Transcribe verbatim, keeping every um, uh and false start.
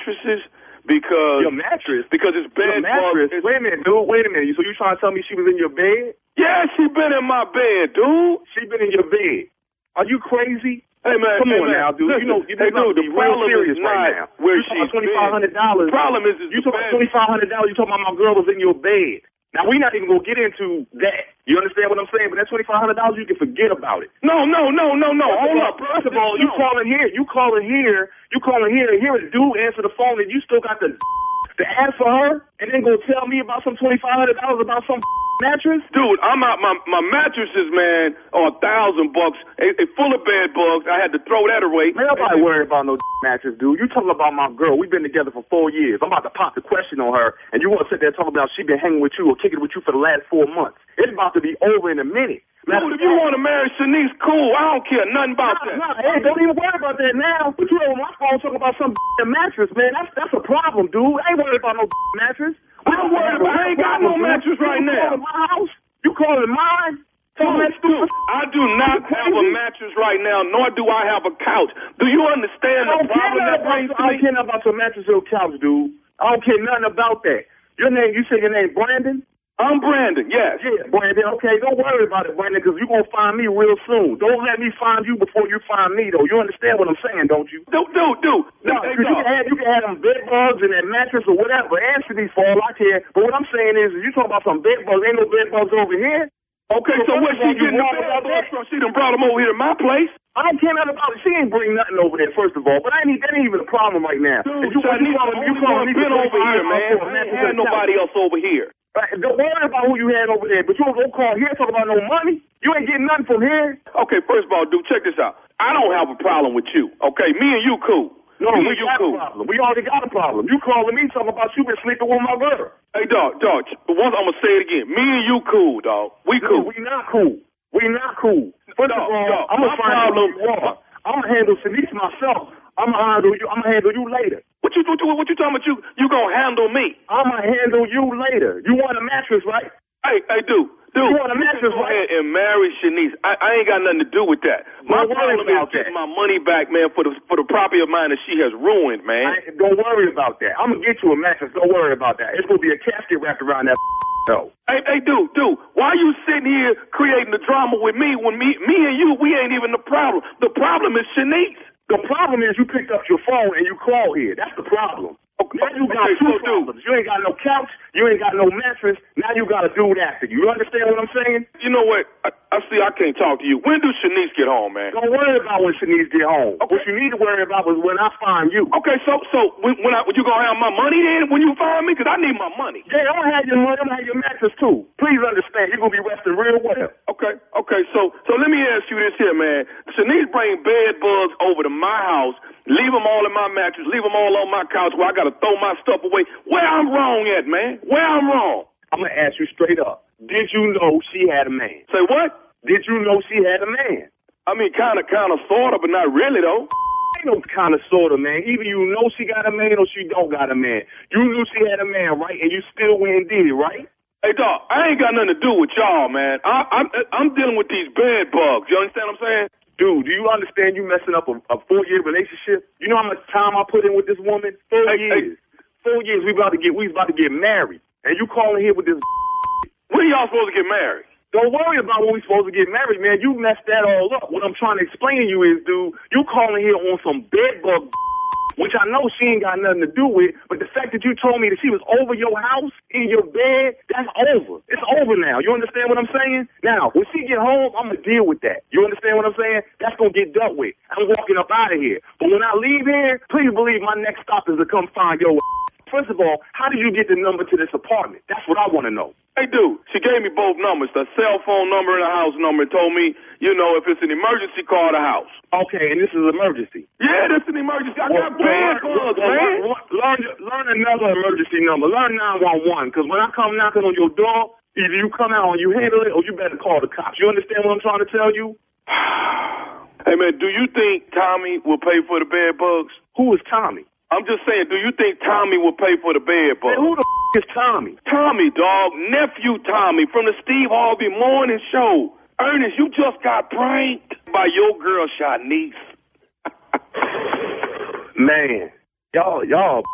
mattresses because your mattress because it's bed your mattress. bugs. Wait a minute, dude. Wait a minute. So you trying to tell me she was in your bed? Yeah, she been in my bed, dude. She been in your bed. Are you crazy? Hey man, come hey, on man. now, dude. Listen, you know, you hey, dude, the problem serious is right not now. where you she's twenty five hundred dollars. The problem is, is you the talking about twenty five hundred dollars. You talking about my girl was in your bed. Now we not even gonna get into that. You understand what I'm saying? But that twenty five hundred dollars, you can forget about it. No, no, no, no, no. Hold up. First of all, you calling here, you calling here, you calling here, and here a dude answer the phone, and you still got the the answer her, and then go tell me about some twenty five hundred dollars about some mattress? Dude, I'm out. My my mattresses, man, are a thousand bucks. They, they full of bed bugs. I had to throw that away. Man, nobody worried about no mattress, dude. You talking about my girl? We've been together for four years. I'm about to pop the question on her, and you want to sit there talking about she been hanging with you or kicking with you for the last four months. It's about to be over in a minute. Dude, if you want to marry Shanice, cool. I don't care nothing about nah, that. Nah, hey, don't even worry about that now. But you on my phone talking about some mattress, man. That's that's a problem, dude. I ain't worried about no mattress. I'm worried about. I ain't got no mattress right you now. Calling my house? You calling mine? Dude, dude, I do not have a mattress right now, nor do I have a couch. Do you understand the problem that brings to me? I don't care nothing about your mattress or couch, dude. I don't care nothing about that. Your name? You say your name Brandon? I'm Brandon, yes. Yeah, Brandon, okay, don't worry about it, Brandon, because you're going to find me real soon. Don't let me find you before you find me, though. You understand what I'm saying, don't you? Dude, dude, dude. No, hey, you, can have, you can have them bed bugs and that mattress or whatever. Answer these for all I care. But what I'm saying is, you talking about some bed bugs. Ain't no bed bugs over here. Okay, so, so where's she getting the bed bugs from? She done brought them over here to my place. I don't care nothing about it. She ain't bring nothing over there, first of all. But I ain't, that ain't even a problem right now. Dude, you, you calling you calling me been over here, man. I ain't had nobody else over here. Right, don't worry about who you had over there, but you don't call here talking about no money. You ain't getting nothing from here. Okay, first of all, dude, check this out. I don't have a problem with you, okay? Me and you cool. No, me we and you got cool. a problem. We already got a problem. You calling me talking about you been sleeping with my girl. Hey, dog, dog, once I'm going to say it again. Me and you cool, dog. We cool. No, we not cool. We not cool. First dog, of all, dog, I'm going to find out who you are. I'm going to handle Shanice myself. I'm going to handle you. I'm going to handle you later. What you, what you, what you talking about? You, you gonna handle me? I'm gonna handle you later. You want a mattress, right? Hey, hey, dude, dude. You want a mattress, go right? ahead and marry Shanice. I, I ain't got nothing to do with that. My don't problem is getting my money back, man, for the for the property of mine that she has ruined, man. I, don't worry about that. I'm gonna get you a mattress. Don't worry about that. It's gonna be a casket wrapped around that. No. Hey, hey, dude, dude. Why are you sitting here creating the drama with me when me, me and you, we ain't even the problem. The problem is Shanice. The problem is you picked up your phone and you called here. That's the problem. Okay, now you got okay, two so problems. You ain't got no couch. You ain't got no mattress. Now you got a dude after you. You understand what I'm saying? You know what? I, I see I can't talk to you. When do Shanice get home, man? Don't worry about when Shanice get home. Okay. What you need to worry about is when I find you. Okay, so so when, when I when you gonna have my money then when you find me? Because I need my money. Yeah, I'm gonna have your money. I'm gonna have your mattress too. Please understand, you're gonna be resting real well. Okay, okay. So so let me ask you this here, man. Shanice bring bed bugs over to my house. Leave them all in my mattress. Leave them all on my couch where I got to throw my stuff away. Where I'm wrong at, man? Where I'm wrong? I'm going to ask you straight up. Did you know she had a man? Say what? Did you know she had a man? I mean, kind of, kind of, sort of, but not really, though. Ain't no kind of, sort of, man. Either you know she got a man or she don't got a man. You knew she had a man, right? And you still went and did it, right? Hey, dog, I ain't got nothing to do with y'all, man. I, I'm, I'm dealing with these bed bugs. You understand what I'm saying? Dude, do you understand you messing up a, a four-year relationship? You know how much time I put in with this woman? Four hey, years. Hey. Four years. We about to get. We about to get married, and you calling here with this. When y'all supposed to get married? Don't worry about when we supposed to get married, man. You messed that all up. What I'm trying to explain to you is, dude, you calling here on some bed bug, which I know she ain't got nothing to do with, but the fact that you told me that she was over your house, in your bed, that's over. It's over now. You understand what I'm saying? Now, when she get home, I'm going to deal with that. You understand what I'm saying? That's going to get dealt with. I'm walking up out of here. But when I leave here, please believe my next stop is to come find your ass. First of all, how did you get the number to this apartment? That's what I want to know. Hey, dude, she gave me both numbers, the cell phone number and the house number, and told me, you know, if it's an emergency, call the house. Okay, and this is an emergency. Yeah, this is an emergency. I well, got bad bugs, well, man. Learn, learn another emergency number. Learn nine one one, because when I come knocking on your door, either you come out and you handle it, or you better call the cops. You understand what I'm trying to tell you? Hey, man, do you think Tommy will pay for the bed bugs? Who is Tommy? I'm just saying, do you think Tommy will pay for the bed bugs? Man, who the f*** is Tommy? Tommy, dog. Nephew Tommy from the Steve Harvey Morning Show. Ernest, you just got pranked by your girl, Shanice. Man, y'all, y'all